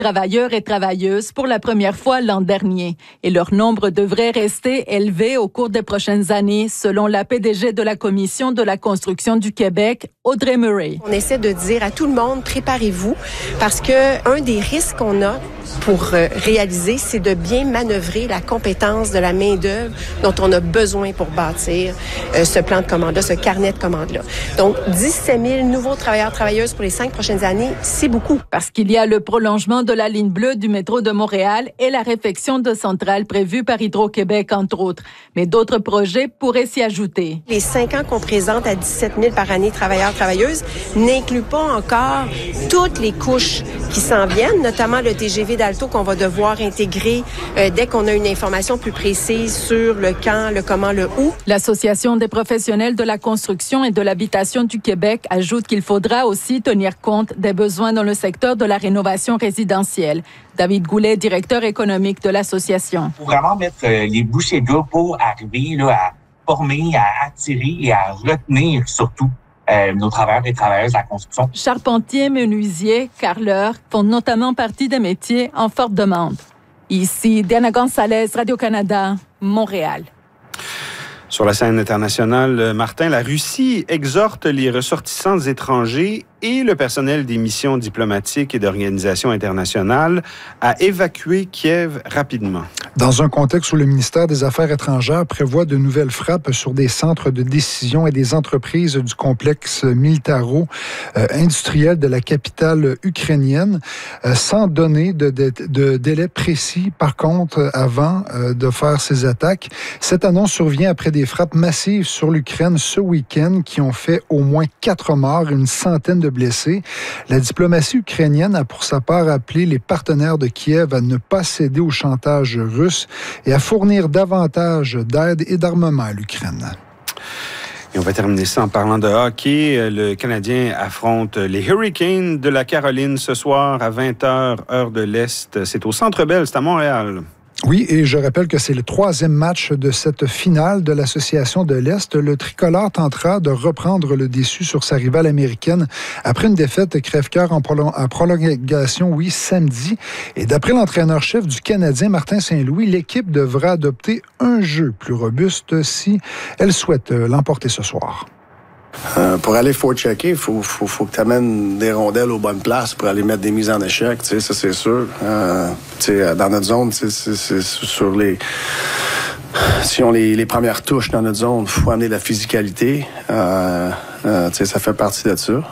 Travailleurs et travailleuses pour la première fois l'an dernier. Et leur nombre devrait rester élevé au cours des prochaines années, selon la PDG de la Commission de la construction du Québec, Audrey Murray. On essaie de dire à tout le monde, préparez-vous, parce que un des risques qu'on a pour réaliser, c'est de bien manœuvrer la compétence de la main-d'œuvre dont on a besoin pour bâtir ce plan de commande-là, ce carnet de commandes-là. Donc, 17 000 nouveaux travailleurs, travailleuses pour les 5 prochaines années, c'est beaucoup. Parce qu'il y a le prolongement de la ligne bleue du métro de Montréal et la réfection de centrales prévues par Hydro-Québec, entre autres. Mais d'autres projets pourraient s'y ajouter. Les 5 ans qu'on présente à 17 000 par année travailleurs, travailleuses n'incluent pas encore toutes les couches qui s'en viennent, notamment le TGV d'Alto qu'on va devoir intégrer dès qu'on a une information plus précise sur le quand, le comment, le où. L'Association des professionnels de la construction et de l'habitation du Québec ajoute qu'il faudra aussi tenir compte des besoins dans le secteur de la rénovation résidentielle. David Goulet, directeur économique de l'association. Il faut vraiment mettre les bouchées doubles pour arriver là, à former, à attirer et à retenir surtout nos travailleurs et travailleuses de la construction. Charpentiers, menuisiers, carreleurs font notamment partie des métiers en forte demande. Ici, Diana Gonzalez, Radio-Canada, Montréal. Sur la scène internationale, Martin, la Russie exhorte les ressortissants étrangers et le personnel des missions diplomatiques et d'organisations internationales à évacuer Kiev rapidement. Dans un contexte où le ministère des Affaires étrangères prévoit de nouvelles frappes sur des centres de décision et des entreprises du complexe militaro-industriel de la capitale ukrainienne, sans donner de délai précis, par contre, avant de faire ces attaques. Cette annonce survient après des frappes massives sur l'Ukraine ce week-end qui ont fait au moins 4 morts et une centaine de blessés. La diplomatie ukrainienne a pour sa part appelé les partenaires de Kiev à ne pas céder au chantage russe et à fournir davantage d'aide et d'armement à l'Ukraine. Et on va terminer ça en parlant de hockey. Le Canadien affronte les Hurricanes de la Caroline ce soir à 20h, heure de l'Est. C'est au Centre Bell, c'est à Montréal. Oui, et je rappelle que c'est le 3e match de cette finale de l'Association de l'Est. Le tricolore tentera de reprendre le dessus sur sa rivale américaine après une défaite crève-cœur en prolongation, samedi. Et d'après l'entraîneur-chef du Canadien, Martin Saint-Louis, l'équipe devra adopter un jeu plus robuste si elle souhaite l'emporter ce soir. Pour aller forechecker, il faut que tu amènes des rondelles aux bonnes places pour aller mettre des mises en échec, ça c'est sûr. Dans notre zone, c'est sur les... Si on les premières touches dans notre zone, il faut amener de la physicalité. Ça fait partie de ça.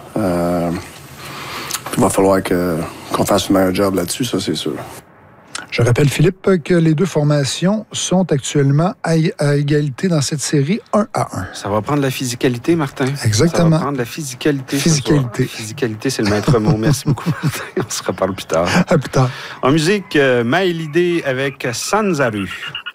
Il va falloir qu'on fasse un meilleur job là-dessus, ça c'est sûr. Je rappelle, Philippe, que les deux formations sont actuellement à égalité dans cette série 1-1. Ça va prendre la physicalité, Martin. Exactement. Ça va prendre la physicalité. Physicalité, c'est le maître mot. Merci beaucoup, Martin. On se reparle plus tard. À plus tard. En musique, Maëlydé avec Sanzaru.